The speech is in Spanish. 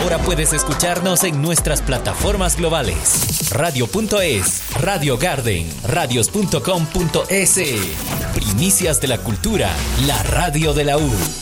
Ahora puedes escucharnos en nuestras plataformas globales. Radio.es, Radio Garden, radios.com.es. Primicias de la cultura, la radio de la U.